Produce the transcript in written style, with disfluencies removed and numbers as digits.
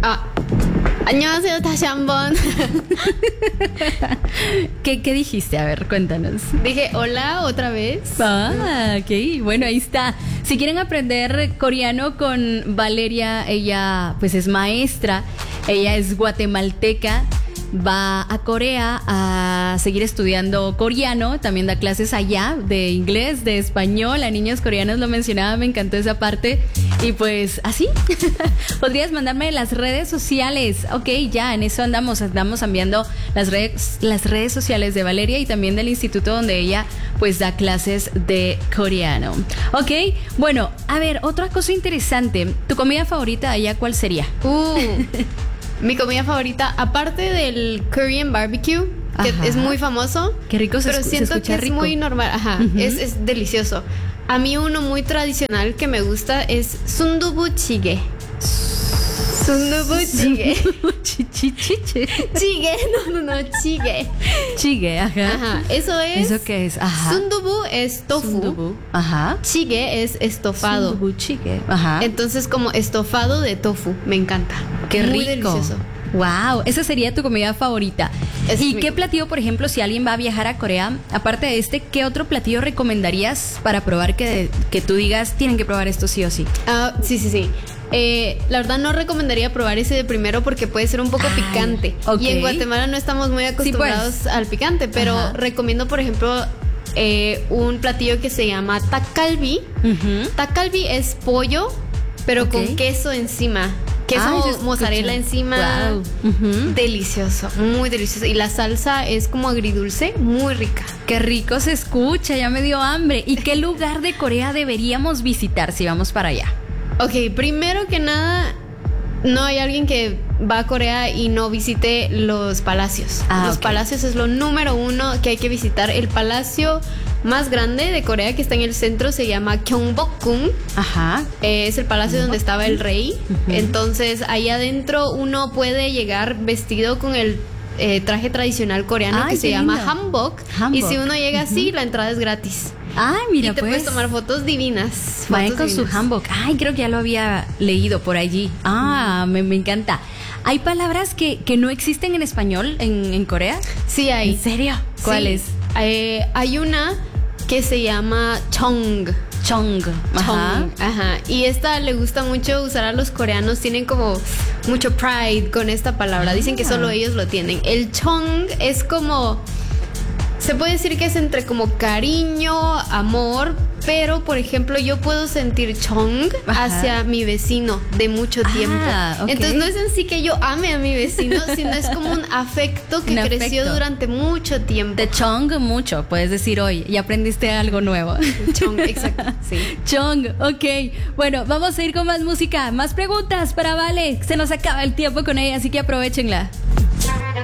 Ah, 안녕하세요, 다시 한번. ¿Qué dijiste? A ver, cuéntanos. Dije hola otra vez. Ah, ok. Bueno, ahí está. Si quieren aprender coreano con Valeria, ella pues es maestra, ella es guatemalteca, va a Corea a seguir estudiando coreano, también da clases allá de inglés, de español, a niños coreanos, lo mencionaba, me encantó esa parte. Y pues así, podrías mandarme las redes sociales. Ok, ya, en eso andamos enviando las redes sociales de Valeria y también del instituto donde ella pues da clases de coreano. Ok, bueno, a ver, otra cosa interesante, ¿tu comida favorita allá cuál sería? Mi comida favorita, aparte del Korean barbecue, que Ajá. es muy famoso. Qué rico pero siento que rico. es muy normal. Ajá, es delicioso. A mí uno muy tradicional que me gusta es sundubu jjigae. Sundubu jjigae. Jjigae, no, jjigae. Jjigae, ajá. Ajá, eso es. ¿Eso qué es? Ajá. Sundubu es tofu. Sundubu. Ajá. Jjigae es estofado. Sundubu jjigae. Ajá. Entonces como estofado de tofu, me encanta. Qué muy rico. delicioso. Wow, esa sería tu comida favorita. ¿Y qué platillo, por ejemplo, si alguien va a viajar a Corea, aparte de este, qué otro platillo recomendarías para probar que tú digas, tienen que probar esto sí o sí? Sí. La verdad no recomendaría probar ese de primero porque puede ser un poco picante. Okay. Y en Guatemala no estamos muy acostumbrados Sí, pues. al picante, pero Ajá. recomiendo, por ejemplo, un platillo que se llama takalbi. Takalbi es pollo, pero con queso encima. Queso mozzarella encima. Wow. Delicioso, muy delicioso. Y la salsa es como agridulce, muy rica. Qué rico se escucha, ya me dio hambre. ¿Y qué lugar de Corea deberíamos visitar si vamos para allá? Ok, primero que nada, no hay alguien que va a Corea y no visite los palacios. Los palacios es lo número uno que hay que visitar. El palacio más grande de Corea que está en el centro se llama Gyeongbokgung. Ajá. Es el palacio donde estaba el rey. Entonces ahí adentro uno puede llegar vestido con el traje tradicional coreano que se llama hanbok. Y si uno llega así, la entrada es gratis. Ay, mira, y te puedes tomar fotos divinas. Vayan con su hanbok. Ay, creo que ya lo había leído por allí. Me encanta. ¿Hay palabras que no existen en español en Corea? Sí hay. ¿En serio? ¿Cuáles? Hay una que se llama chong. Chong. Ajá. Ajá. Y esta le gusta mucho usar a los coreanos. Tienen como mucho pride con esta palabra. Dicen que solo ellos lo tienen. El chong es como... Se puede decir que es entre como cariño, amor, pero por ejemplo yo puedo sentir chong hacia mi vecino de mucho tiempo. Okay. Entonces no es en sí que yo ame a mi vecino, sino es como un afecto que creció durante mucho tiempo. De chong mucho, puedes decir hoy, y aprendiste algo nuevo. Chong, exacto, sí. Chong, ok. Bueno, vamos a ir con más música, más preguntas para Vale. Se nos acaba el tiempo con ella, así que aprovechenla.